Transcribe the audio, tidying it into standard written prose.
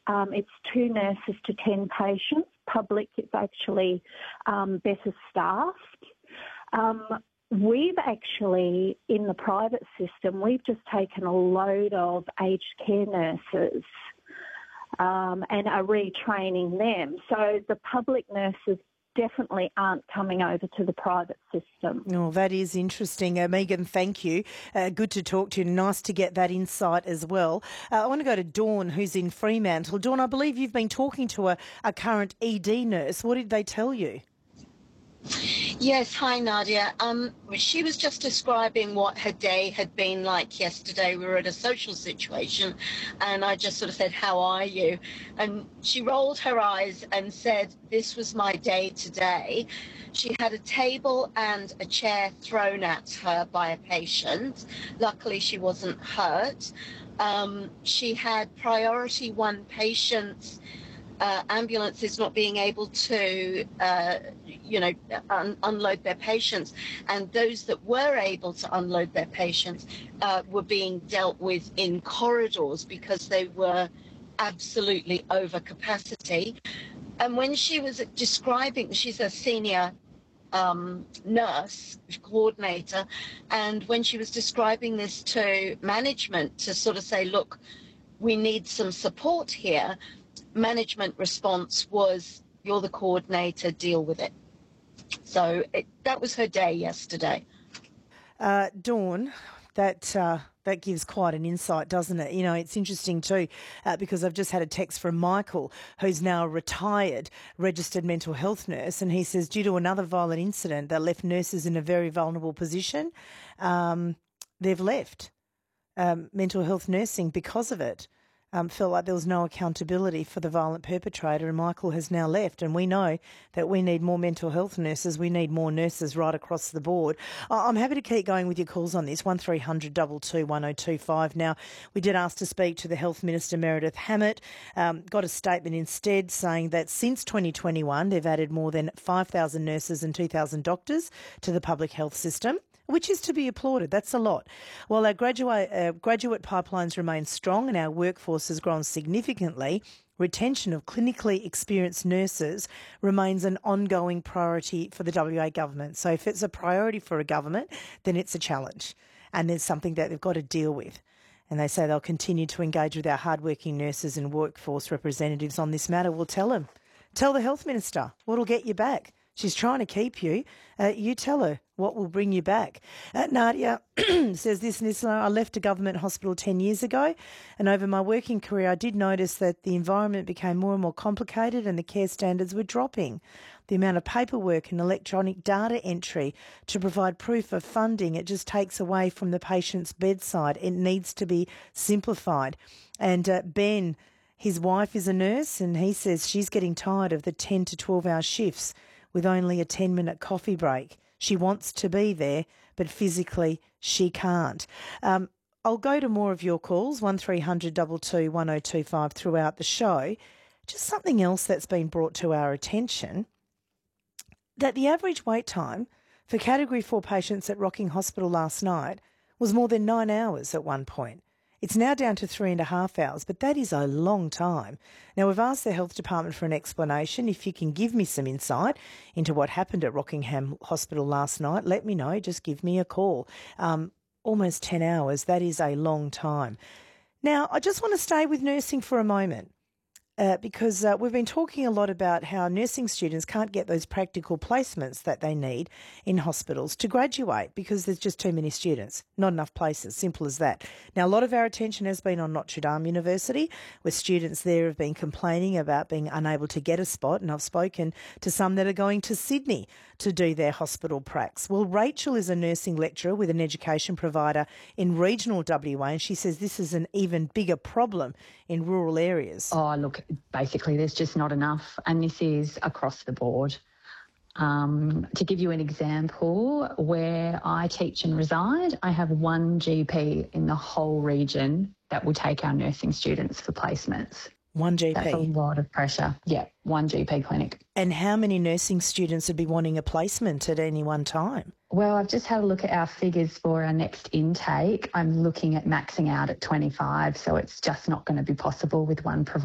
it's 2 nurses to 10 patients. Public, it's actually better staffed. We've actually, in the private system, we've just taken a load of aged care nurses and are retraining them. So the public nurses definitely aren't coming over to the private system. Oh, that is interesting. Megan, thank you. Good to talk to you. Nice to get that insight as well. I want to go to Dawn, who's in Fremantle. Dawn, I believe you've been talking to a current ED nurse. What did they tell you? Yes, hi Nadia. She was just describing what her day had been like yesterday. We were at a social situation and I just sort of said, "How are you?" And she rolled her eyes and said, "This was my day today." She had a table and a chair thrown at her by a patient. Luckily she wasn't hurt. She had priority 1 patients, ambulances not being able to, unload their patients, and those that were able to unload their patients were being dealt with in corridors because they were absolutely over capacity. And when she was describing, she's a senior nurse coordinator, and when she was describing this to management to sort of say, look, we need some support here, management response was, "You're the coordinator, deal with it." So that was her day yesterday. Dawn, that gives quite an insight, doesn't it? You know, it's interesting too, because I've just had a text from Michael, who's now a retired registered mental health nurse, and he says, due to another violent incident that left nurses in a very vulnerable position, they've left mental health nursing because of it. Felt like there was no accountability for the violent perpetrator, and Michael has now left. And we know that we need more mental health nurses. We need more nurses right across the board. I'm happy to keep going with your calls on this, 1300 22 1025. Now, we did ask to speak to the Health Minister, Meredith Hammett. Got a statement instead saying that since 2021, they've added more than 5,000 nurses and 2,000 doctors to the public health system, which is to be applauded. That's a lot. While our graduate pipelines remain strong and our workforce has grown significantly, retention of clinically experienced nurses remains an ongoing priority for the WA government. So if it's a priority for a government, then it's a challenge, and there's something that they've got to deal with. And they say they'll continue to engage with our hardworking nurses and workforce representatives on this matter. We'll tell them. Tell the Health Minister what'll get you back. She's trying to keep you. You tell her what will bring you back. Nadia says this listener, I left a government hospital 10 years ago, and over my working career I did notice that the environment became more and more complicated and the care standards were dropping. The amount of paperwork and electronic data entry to provide proof of funding, it just takes away from the patient's bedside. It needs to be simplified. And Ben, his wife is a nurse, and he says she's getting tired of the 10 to 12-hour shifts with only a 10-minute coffee break. She wants to be there, but physically she can't. I'll go to more of your calls, 1300 22 1025 throughout the show. Just something else that's been brought to our attention, that the average wait time for Category 4 patients at Rocking Hospital last night was more than 9 hours at one point. It's now down to 3.5 hours, but that is a long time. Now, we've asked the Health Department for an explanation. If you can give me some insight into what happened at Rockingham Hospital last night, let me know. Just give me a call. Almost 10 hours, that is a long time. Now, I just want to stay with nursing for a moment. Because we've been talking a lot about how nursing students can't get those practical placements that they need in hospitals to graduate because there's just too many students, not enough places, simple as that. Now, a lot of our attention has been on Notre Dame University, where students there have been complaining about being unable to get a spot, and I've spoken to some that are going to Sydney to do their hospital pracs. Well, Rachel is a nursing lecturer with an education provider in regional WA, and she says this is an even bigger problem in rural areas. Oh, look, basically there's just not enough, and this is across the board. To give you an example, where I teach and reside, I have one GP in the whole region that will take our nursing students for placements. One GP? That's a lot of pressure. Yeah, one GP clinic. And how many nursing students would be wanting a placement at any one time? Well, I've just had a look at our figures for our next intake. I'm looking at maxing out at 25, so it's just not going to be possible with one provider.